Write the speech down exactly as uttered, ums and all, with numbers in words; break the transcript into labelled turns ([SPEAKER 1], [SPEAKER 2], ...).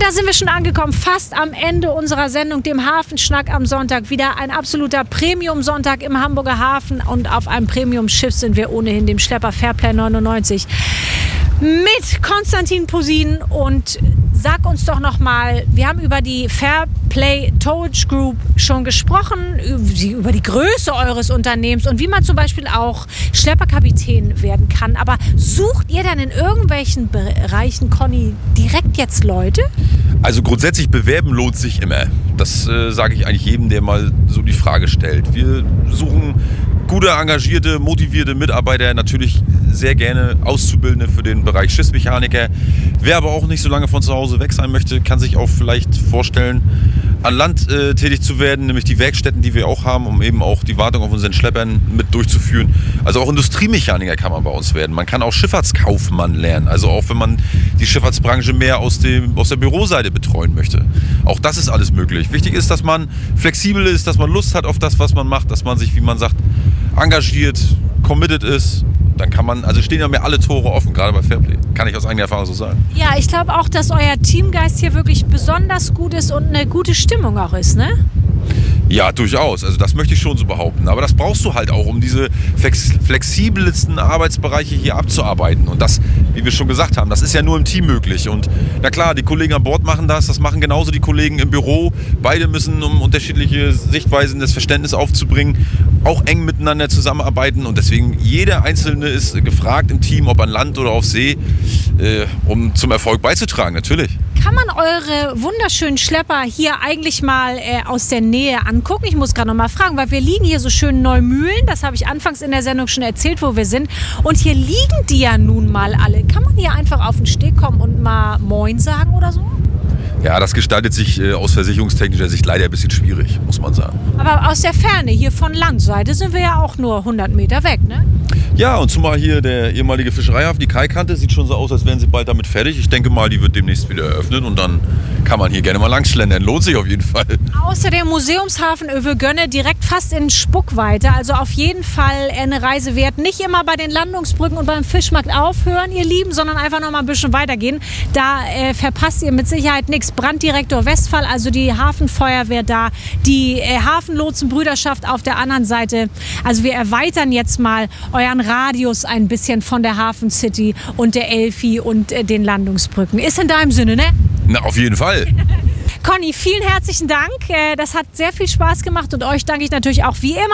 [SPEAKER 1] da sind wir schon angekommen, fast am Ende unserer Sendung, dem Hafenschnack am Sonntag. Wieder ein absoluter Premium-Sonntag im Hamburger Hafen und auf einem Premium-Schiff sind wir ohnehin, dem Schlepper Fairplay neunundneunzig. Mit Konstantin Posin und sag uns doch nochmal, wir haben über die Fairplay Towage Group schon gesprochen, über die Größe eures Unternehmens und wie man zum Beispiel auch Schlepperkapitän werden kann. Aber sucht ihr dann in irgendwelchen Bereichen, Conny, direkt jetzt Leute?
[SPEAKER 2] Also grundsätzlich bewerben lohnt sich immer. Das äh, sage ich eigentlich jedem, der mal so die Frage stellt. Wir suchen gute, engagierte, motivierte Mitarbeiter, natürlich sehr gerne Auszubildende für den Bereich Schiffsmechaniker. Wer aber auch nicht so lange von zu Hause weg sein möchte, kann sich auch vielleicht vorstellen, an Land äh, tätig zu werden, nämlich die Werkstätten, die wir auch haben, um eben auch die Wartung auf unseren Schleppern mit durchzuführen. Also auch Industriemechaniker kann man bei uns werden. Man kann auch Schifffahrtskaufmann lernen, also auch wenn man die Schifffahrtsbranche mehr aus, dem, aus der Büroseite betreuen möchte. Auch das ist alles möglich. Wichtig ist, dass man flexibel ist, dass man Lust hat auf das, was man macht, dass man sich, wie man sagt, engagiert, committed ist. Dann kann man, also stehen ja mir alle Tore offen, gerade bei Fairplay. Kann ich aus eigener Erfahrung so sagen.
[SPEAKER 1] Ja, ich glaube auch, dass euer Teamgeist hier wirklich besonders gut ist und eine gute Stimmung auch ist, ne?
[SPEAKER 2] Ja, durchaus. Also das möchte ich schon so behaupten. Aber das brauchst du halt auch, um diese flex- flexibelsten Arbeitsbereiche hier abzuarbeiten. Und das, wie wir schon gesagt haben, das ist ja nur im Team möglich. Und na klar, die Kollegen an Bord machen das, das machen genauso die Kollegen im Büro. Beide müssen, um unterschiedliche Sichtweisen, das Verständnis aufzubringen, auch eng miteinander zusammenarbeiten. Und deswegen, jeder Einzelne ist gefragt im Team, ob an Land oder auf See, äh, um zum Erfolg beizutragen, natürlich.
[SPEAKER 1] Kann man eure wunderschönen Schlepper hier eigentlich mal äh, aus der Nähe angucken? Ich muss gerade noch mal fragen, weil wir liegen hier so schön in Neumühlen. Das habe ich anfangs in der Sendung schon erzählt, wo wir sind. Und hier liegen die ja nun mal alle. Kann man hier einfach auf den Steg kommen und mal Moin sagen oder so?
[SPEAKER 2] Ja, das gestaltet sich äh, aus versicherungstechnischer Sicht leider ein bisschen schwierig, muss man sagen.
[SPEAKER 1] Aber aus der Ferne, hier von Landseite, sind wir ja auch nur hundert Meter weg, ne?
[SPEAKER 2] Ja, und zumal hier der ehemalige Fischereihafen, die Kaikante, sieht schon so aus, als wären sie bald damit fertig. Ich denke mal, die wird demnächst wieder eröffnet und dann kann man hier gerne mal langschlendern. Lohnt sich auf jeden Fall.
[SPEAKER 1] Außer der Museumshafen Övelgönne direkt fast in Spuckweite. Also auf jeden Fall eine Reise wert. Nicht immer bei den Landungsbrücken und beim Fischmarkt aufhören, ihr Lieben, sondern einfach noch mal ein bisschen weitergehen. Da äh, verpasst ihr mit Sicherheit nichts. Branddirektor Westphal, also die Hafenfeuerwehr da, die äh, Hafenlotsenbrüderschaft auf der anderen Seite. Also wir erweitern jetzt mal euren Radius ein bisschen von der Hafen City und der Elfi und äh, den Landungsbrücken. Ist in deinem Sinne, ne?
[SPEAKER 2] Na, auf jeden Fall.
[SPEAKER 1] Conny, vielen herzlichen Dank. Das hat sehr viel Spaß gemacht und euch danke ich natürlich auch wie immer.